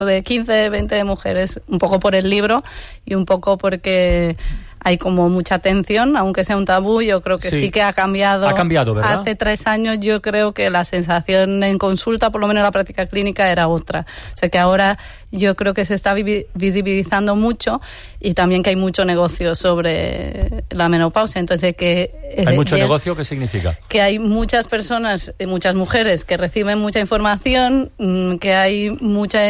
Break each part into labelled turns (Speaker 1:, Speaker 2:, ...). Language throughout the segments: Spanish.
Speaker 1: de 15, 20 mujeres, un poco por el libro y un poco porque hay como mucha tensión, aunque sea un tabú. Yo creo que sí que ha cambiado.
Speaker 2: Ha cambiado, ¿verdad?
Speaker 1: Hace 3 años yo creo que la sensación en consulta, por lo menos en la práctica clínica, era otra. O sea que ahora yo creo que se está visibilizando mucho y también que hay mucho negocio sobre la menopausia. Entonces que
Speaker 2: ¿hay mucho negocio? ¿Qué significa?
Speaker 1: Que hay muchas personas, muchas mujeres que reciben mucha información, que hay mucha...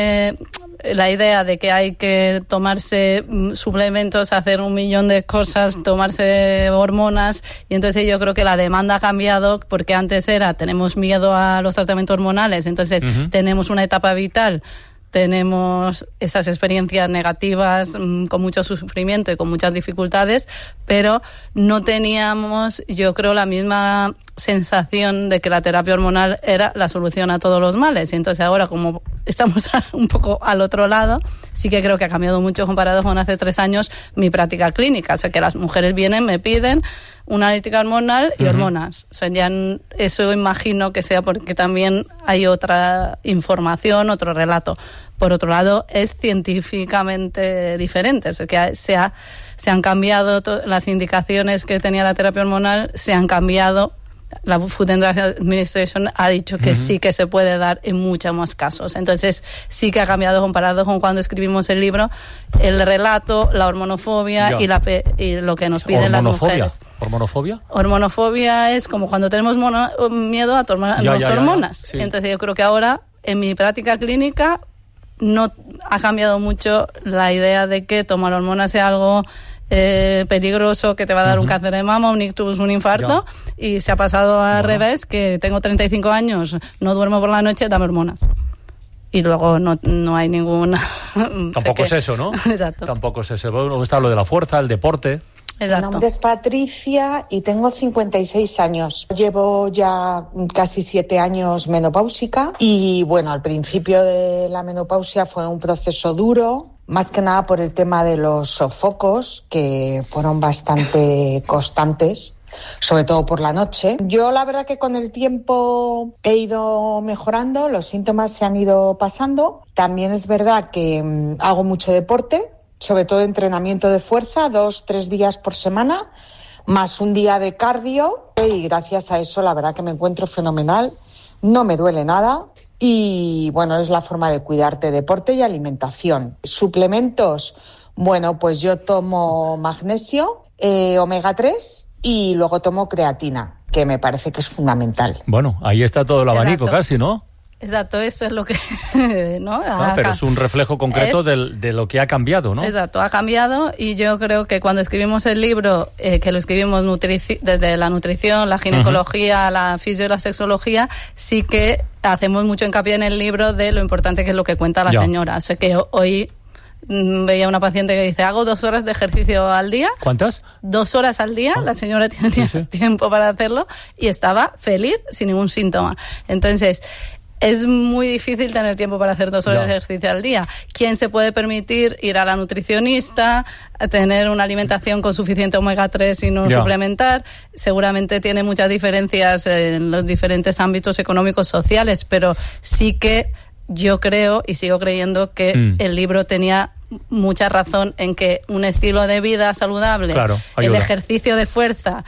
Speaker 1: la idea de que hay que tomarse suplementos, hacer 1.000.000 de cosas, tomarse hormonas, y entonces yo creo que la demanda ha cambiado, porque antes tenemos miedo a los tratamientos hormonales, entonces tenemos una etapa vital, tenemos esas experiencias negativas con mucho sufrimiento y con muchas dificultades, pero no teníamos, yo creo, la misma sensación de que la terapia hormonal era la solución a todos los males. Y entonces ahora, como estamos un poco al otro lado, sí que creo que ha cambiado mucho comparado con hace 3 años mi práctica clínica. O sea, que las mujeres vienen, me piden una analítica hormonal y hormonas. O sea, ya eso imagino que sea porque también hay otra información, otro relato. Por otro lado, es científicamente diferente. O sea, que se han cambiado las indicaciones que tenía la terapia hormonal, se han cambiado. La Food and Drug Administration ha dicho que sí que se puede dar en muchos más casos. Entonces, sí que ha cambiado comparado con cuando escribimos el libro, el relato, la hormonofobia y lo que nos piden las mujeres.
Speaker 2: ¿Hormonofobia?
Speaker 1: Hormonofobia es como cuando tenemos miedo a tomar las hormonas. Sí. Entonces, yo creo que ahora, en mi práctica clínica, no ha cambiado mucho la idea de que tomar hormonas sea algo peligroso, que te va a dar un cáncer de mama, un ictus, un infarto, y se ha pasado al revés, que tengo 35 años, no duermo por la noche, dame hormonas. Y luego no hay ninguna...
Speaker 2: Tampoco es eso, ¿no?
Speaker 1: Exacto.
Speaker 2: Tampoco es eso. Luego está lo de la fuerza, el deporte...
Speaker 1: Exacto.
Speaker 3: Mi nombre es Patricia y tengo 56 años. Llevo ya casi 7 años menopáusica y bueno, al principio de la menopausia fue un proceso duro, más que nada por el tema de los sofocos, que fueron bastante constantes, sobre todo por la noche. Yo la verdad que con el tiempo he ido mejorando, los síntomas se han ido pasando. También es verdad que hago mucho deporte, sobre todo entrenamiento de fuerza, 2-3 días por semana, más un día de cardio, y gracias a eso la verdad que me encuentro fenomenal, no me duele nada y bueno, es la forma de cuidarte, deporte y alimentación. Suplementos, bueno, pues yo tomo magnesio, omega 3 y luego tomo creatina, que me parece que es fundamental.
Speaker 2: Bueno, ahí está todo el abanico casi, ¿no?
Speaker 1: Exacto, eso es lo que... ¿no?
Speaker 2: Pero es un reflejo concreto de lo que ha cambiado, ¿no?
Speaker 1: Exacto, ha cambiado, y yo creo que cuando escribimos el libro, que lo escribimos desde la nutrición, la ginecología, la fisio y la sexología, sí que hacemos mucho hincapié en el libro de lo importante que es lo que cuenta la señora. O sea que hoy veía una paciente que dice, hago 2 horas de ejercicio al día.
Speaker 2: ¿Cuántas?
Speaker 1: 2 horas al día, la señora tiene tiempo para hacerlo y estaba feliz sin ningún síntoma. Entonces... es muy difícil tener tiempo para hacer 2 horas de ejercicio al día. ¿Quién se puede permitir ir a la nutricionista, tener una alimentación con suficiente omega 3 y no suplementar? Seguramente tiene muchas diferencias en los diferentes ámbitos económicos, sociales, pero sí que yo creo y sigo creyendo que el libro tenía mucha razón en que un estilo de vida saludable, el ejercicio de fuerza,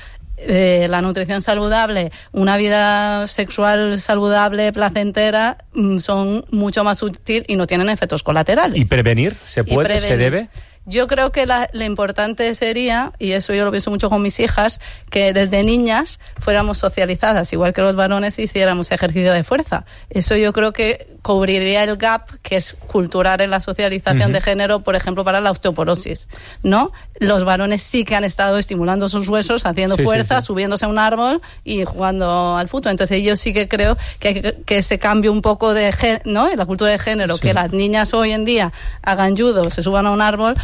Speaker 1: la nutrición saludable, una vida sexual saludable, placentera, son mucho más útil y no tienen efectos colaterales.
Speaker 2: ¿Y prevenir? ¿Se puede? ¿Se debe?
Speaker 1: Yo creo que lo importante sería, y eso yo lo pienso mucho con mis hijas, que desde niñas fuéramos socializadas, igual que los varones, hiciéramos ejercicio de fuerza. Eso yo creo que cubriría el gap que es cultural en la socialización de género, por ejemplo, para la osteoporosis, ¿no? Los varones sí que han estado estimulando sus huesos, haciendo fuerza, subiéndose a un árbol y jugando al fútbol. Entonces yo sí que creo que se cambie un poco ¿no? En la cultura de género, que las niñas hoy en día hagan judo, se suban a un árbol,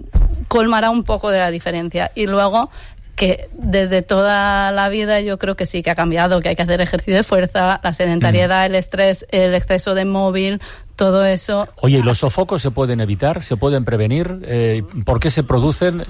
Speaker 1: colmará un poco de la diferencia. Y luego que desde toda la vida yo creo que sí que ha cambiado, que hay que hacer ejercicio de fuerza, la sedentariedad, el estrés, el exceso de móvil, todo eso.
Speaker 2: Oye, ¿y los sofocos se pueden evitar? ¿Se pueden prevenir? ¿Por qué se producen?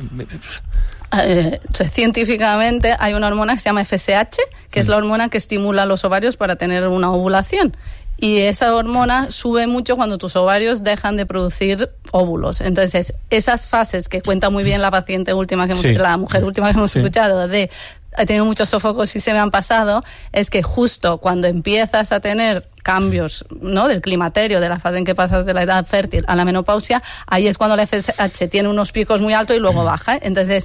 Speaker 1: Científicamente hay una hormona que se llama FSH, que es la hormona que estimula los ovarios para tener una ovulación. y esa hormona sube mucho cuando tus ovarios dejan de producir óvulos. Entonces, esas fases que cuenta muy bien la paciente última que hemos, la mujer última que hemos escuchado, de he tenido muchos sofocos y se me han pasado, es que justo cuando empiezas a tener cambios, ¿no?, del climaterio, de la fase en que pasas de la edad fértil a la menopausia, ahí es cuando la FSH tiene unos picos muy altos y luego baja. Entonces,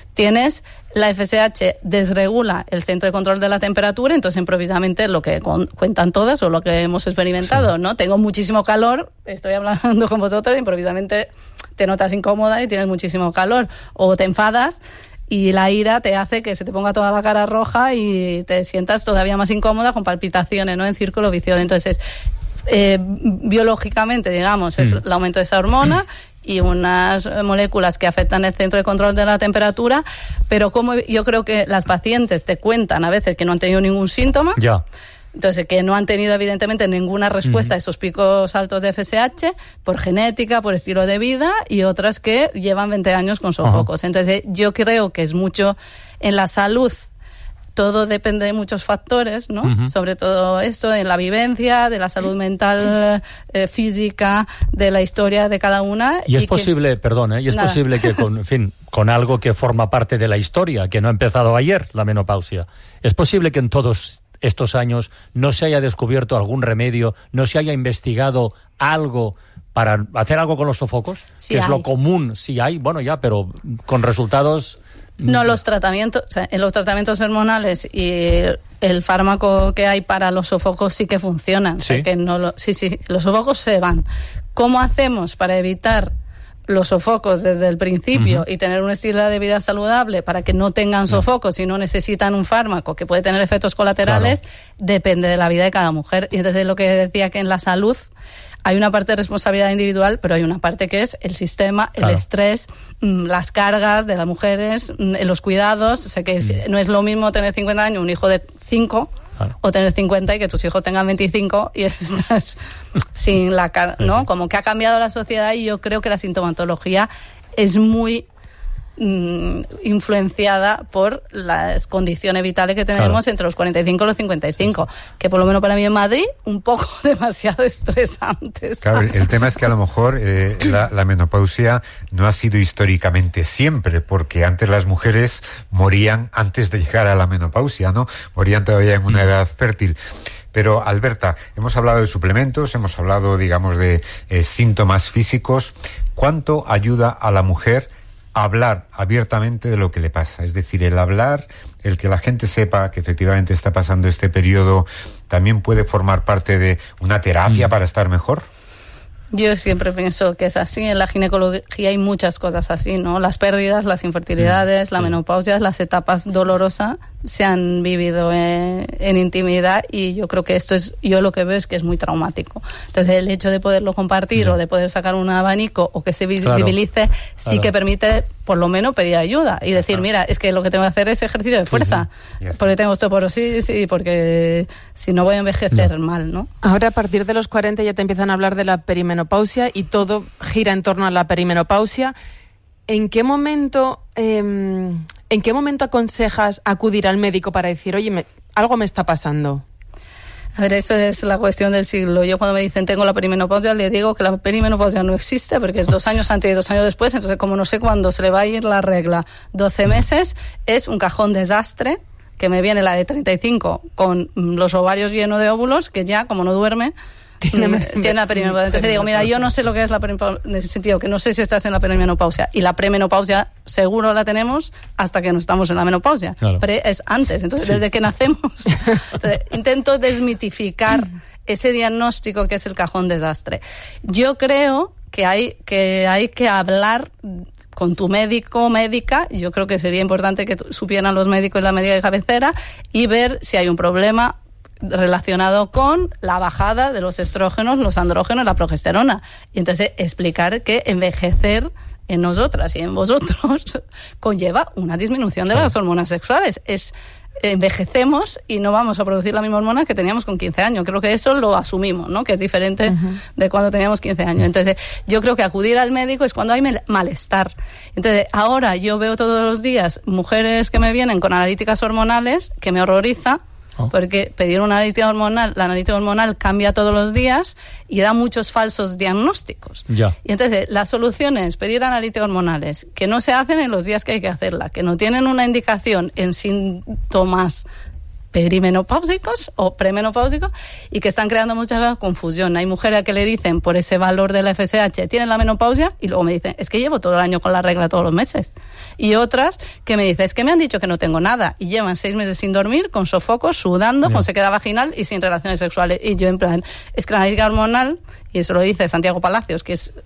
Speaker 1: la FSH desregula el centro de control de la temperatura, entonces improvisamente lo que cuentan todas o lo que hemos experimentado, ¿no? Tengo muchísimo calor, estoy hablando con vosotros, improvisamente te notas incómoda y tienes muchísimo calor, o te enfadas y la ira te hace que se te ponga toda la cara roja y te sientas todavía más incómoda con palpitaciones, ¿no?, en círculo vicioso. Entonces, biológicamente, digamos, es el aumento de esa hormona y unas moléculas que afectan el centro de control de la temperatura, pero como yo creo que las pacientes te cuentan a veces que no han tenido ningún síntoma, entonces que no han tenido evidentemente ninguna respuesta a esos picos altos de FSH por genética, por estilo de vida, y otras que llevan 20 años con sofocos. Entonces yo creo que es mucho en la salud. Todo depende de muchos factores, ¿no? Sobre todo esto, de la vivencia, de la salud mental, física, de la historia de cada una.
Speaker 2: Y es posible, posible que con algo que forma parte de la historia, que no ha empezado ayer, la menopausia, es posible que en todos estos años no se haya descubierto algún remedio, no se haya investigado algo para hacer algo con los sofocos, que es lo común, sí hay, pero con resultados...
Speaker 1: No, los tratamientos, en los tratamientos hormonales y el fármaco que hay para los sofocos sí que funcionan.
Speaker 2: ¿Sí?
Speaker 1: Los sofocos se van. ¿Cómo hacemos para evitar los sofocos desde el principio y tener un estilo de vida saludable para que no tengan sofocos y no necesitan un fármaco que puede tener efectos colaterales? Depende de la vida de cada mujer. Y entonces lo que decía, que en la salud hay una parte de responsabilidad individual, pero hay una parte que es el sistema, el estrés, las cargas de las mujeres, los cuidados. O sea que no es lo mismo tener 50 años, un hijo de 5, o tener 50 y que tus hijos tengan 25 y estás sin la cara, ¿no? Como que ha cambiado la sociedad, y yo creo que la sintomatología es muy influenciada por las condiciones vitales que tenemos entre los 45 y los 55, que por lo menos para mí en Madrid un poco demasiado estresantes.
Speaker 4: Claro, el tema es que a lo mejor la menopausia no ha sido históricamente siempre, porque antes las mujeres morían antes de llegar a la menopausia, ¿no? Morían todavía en una edad fértil. Pero, Alberta, hemos hablado de suplementos, hemos hablado, digamos, de síntomas físicos. ¿Cuánto ayuda a la mujer hablar abiertamente de lo que le pasa? Es decir, el hablar, el que la gente sepa que efectivamente está pasando este periodo, ¿también puede formar parte de una terapia para estar mejor?
Speaker 1: Yo siempre pienso que es así. En la ginecología hay muchas cosas así, ¿no? Las pérdidas, las infertilidades, la menopausia, las etapas dolorosas se han vivido en intimidad, y yo creo que yo lo que veo es que es muy traumático. Entonces el hecho de poderlo compartir o de poder sacar un abanico o que se visibilice sí que permite por lo menos pedir ayuda y decir, mira, es que lo que tengo que hacer es ejercicio de fuerza, porque tengo osteoporosis y porque si no voy a envejecer mal, ¿no?
Speaker 5: Ahora a partir de los 40 ya te empiezan a hablar de la perimenopausia y todo gira en torno a la perimenopausia. ¿En qué momento aconsejas acudir al médico para decir, oye, algo me está pasando?
Speaker 1: A ver, eso es la cuestión del siglo. Yo cuando me dicen tengo la perimenopausia, le digo que la perimenopausia no existe, porque es 2 años antes y 2 años después. Entonces, como no sé cuándo se le va a ir la regla, 12 meses, es un cajón desastre, que me viene la de 35 con los ovarios llenos de óvulos, que ya, como no duerme, tiene la perimenopausia. Entonces digo, mira, yo no sé lo que es la perimenopausia, en el sentido que no sé si estás en la perimenopausia, y la premenopausia seguro la tenemos hasta que no estamos en la menopausia. Claro. Pre es antes, entonces desde que nacemos. Entonces, intento desmitificar ese diagnóstico que es el cajón desastre. Yo creo que hay que hablar con tu médico o médica. Yo creo que sería importante que supieran los médicos la médica de cabecera y ver si hay un problema relacionado con la bajada de los estrógenos, los andrógenos, la progesterona. Y entonces explicar que envejecer en nosotras y en vosotros conlleva una disminución de las hormonas sexuales. Envejecemos y no vamos a producir la misma hormona que teníamos con 15 años. Creo que eso lo asumimos, ¿no? Que es diferente de cuando teníamos 15 años. Entonces, yo creo que acudir al médico es cuando hay malestar. Entonces, ahora yo veo todos los días mujeres que me vienen con analíticas hormonales, que me horroriza, Porque pedir una analítica hormonal, la analítica hormonal cambia todos los días y da muchos falsos diagnósticos.
Speaker 2: Ya.
Speaker 1: Y entonces, la solución es pedir analíticas hormonales que no se hacen en los días que hay que hacerla, que no tienen una indicación en síntomas perimenopáusicos o premenopáusicos y que están creando mucha confusión. Hay mujeres que le dicen por ese valor de la FSH, tienen la menopausia, y luego me dicen, es que llevo todo el año con la regla todos los meses. Y otras que me dicen, es que me han dicho que no tengo nada y llevan 6 meses sin dormir, con sofocos, sudando, con sequedad vaginal y sin relaciones sexuales. Y yo en plan, es que la analítica hormonal, y eso lo dice Santiago Palacios, que es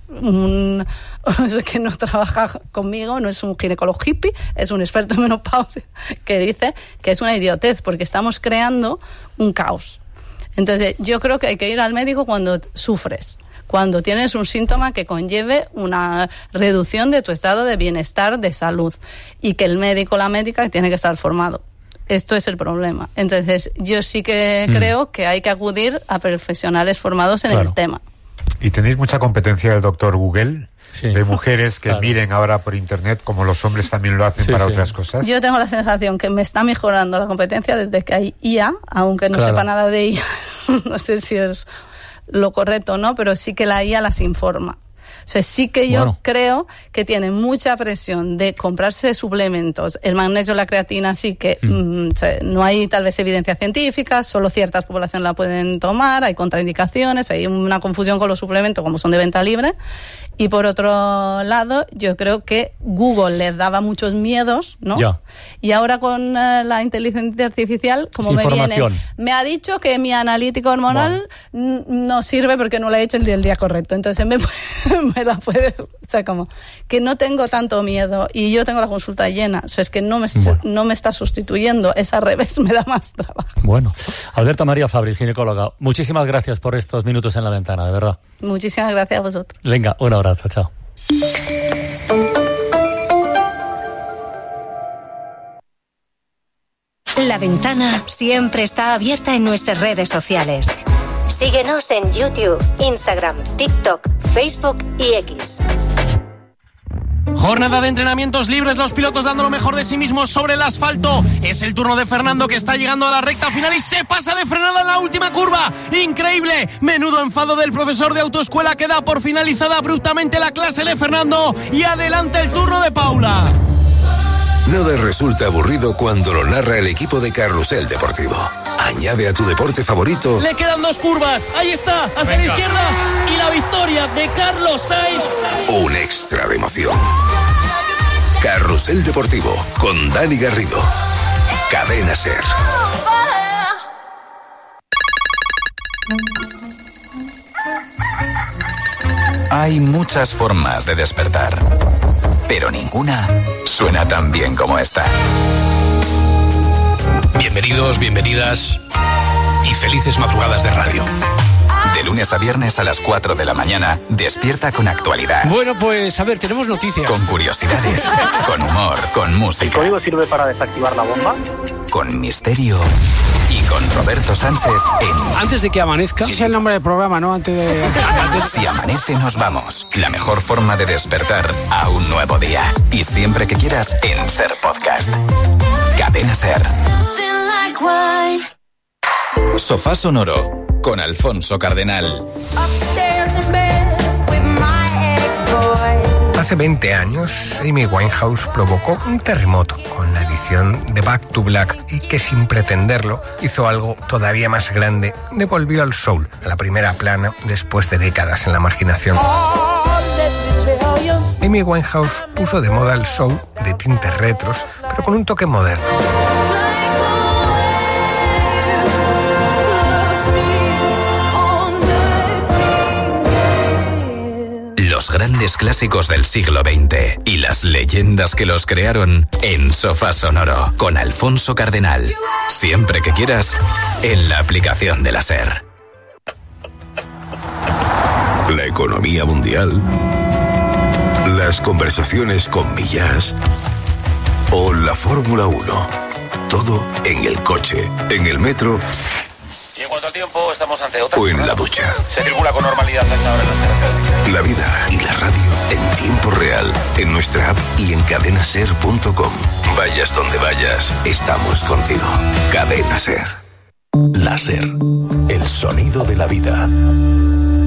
Speaker 1: que no trabaja conmigo, no es un ginecólogo hippie, es un experto en menopausia, que dice que es una idiotez porque estamos creando un caos. Entonces, yo creo que hay que ir al médico cuando sufres, cuando tienes un síntoma que conlleve una reducción de tu estado de bienestar, de salud, y que el médico o la médica tiene que estar formado. Esto es el problema. Entonces, yo sí que creo que hay que acudir a profesionales formados en el tema.
Speaker 4: ¿Y tenéis mucha competencia del doctor Google? Sí, de mujeres que miren ahora por internet, como los hombres también lo hacen para otras cosas.
Speaker 1: Yo tengo la sensación que me está mejorando la competencia desde que hay IA, aunque no sepa nada de IA. No sé si es lo correcto o no, pero sí que la IA las informa. O sea, sí que yo creo que tienen mucha presión de comprarse suplementos. El magnesio, la creatina, sí que no hay tal vez evidencia científica, solo ciertas poblaciones la pueden tomar, hay contraindicaciones, hay una confusión con los suplementos como son de venta libre. Y por otro lado, yo creo que Google les daba muchos miedos, ¿no? Ya. Y ahora con la inteligencia artificial, como me viene, me ha dicho que mi analítica hormonal no sirve porque no la he hecho el día correcto. Entonces me la puede... O sea, como que no tengo tanto miedo y yo tengo la consulta llena. O sea, es que no me está sustituyendo. Es al revés, me da más trabajo.
Speaker 2: Bueno. Alberta María Fabris, ginecóloga, muchísimas gracias por estos minutos en la ventana, de verdad.
Speaker 1: Muchísimas gracias a vosotros.
Speaker 2: Venga, un abrazo, chao.
Speaker 6: La ventana siempre está abierta en nuestras redes sociales. Síguenos en YouTube, Instagram, TikTok, Facebook y X.
Speaker 7: Jornada de entrenamientos libres, los pilotos dando lo mejor de sí mismos sobre el asfalto. Es el turno de Fernando, que está llegando a la recta final y se pasa de frenada en la última curva. ¡Increíble! Menudo enfado del profesor de autoescuela, que da por finalizada abruptamente la clase de Fernando. Y adelante el turno de Paula.
Speaker 8: Nada resulta aburrido cuando lo narra el equipo de Carrusel Deportivo. Añade a tu deporte favorito.
Speaker 7: Le quedan 2 curvas. Ahí está, hacia la izquierda. Y la victoria de Carlos Sainz.
Speaker 8: Un extra de emoción. Carrusel Deportivo con Dani Garrido. Cadena SER.
Speaker 9: Hay muchas formas de despertar, pero ninguna suena tan bien como esta.
Speaker 10: Bienvenidos, bienvenidas y felices madrugadas de radio.
Speaker 9: De lunes a viernes a las 4 de la mañana, despierta con actualidad.
Speaker 10: Bueno, pues a ver, tenemos noticias.
Speaker 9: Con curiosidades, con humor, con música.
Speaker 11: ¿El código sirve para desactivar la bomba?
Speaker 9: Con misterio y con Roberto Sánchez en...
Speaker 10: Antes de que amanezca.
Speaker 11: Sí, es el nombre del programa, ¿no? Antes de...
Speaker 9: Si amanece, nos vamos. La mejor forma de despertar a un nuevo día. Y siempre que quieras, en SER Podcast. Cadena SER. Sofá Sonoro con Alfonso Cardenal.
Speaker 12: Hace 20 años, Amy Winehouse provocó un terremoto con la edición de Back to Black y que, sin pretenderlo, hizo algo todavía más grande. Devolvió al soul a la primera plana después de décadas en la marginación. Amy Winehouse puso de moda el soul de tintes retros, pero con un toque moderno.
Speaker 9: Los grandes clásicos del siglo XX y las leyendas que los crearon en Sofá Sonoro con Alfonso Cardenal. Siempre que quieras, en la aplicación de la SER.
Speaker 8: La economía mundial, las conversaciones con Millás o la Fórmula 1. Todo en el coche, en el metro.
Speaker 13: Y en cuanto al tiempo, estamos ante otra.
Speaker 8: O en la ducha.
Speaker 13: Se circula con normalidad a esta hora en las carreteras.
Speaker 8: La vida y la radio en tiempo real, en nuestra app y en cadenaser.com. Vayas donde vayas, estamos contigo. Cadena SER.
Speaker 14: Láser, el sonido de la vida.